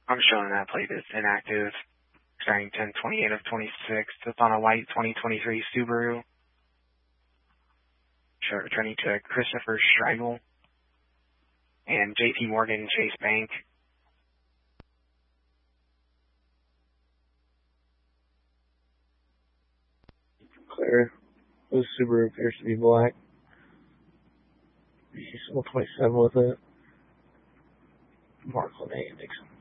I'm showing that plate is inactive, starting 10/28 of 26. It's on a white 2023 Subaru. Returning to Christopher Streigel and JP Morgan Chase Bank. Clear. This Subaru appears to be black. He's 27 with it. Mark LeMay Dixon.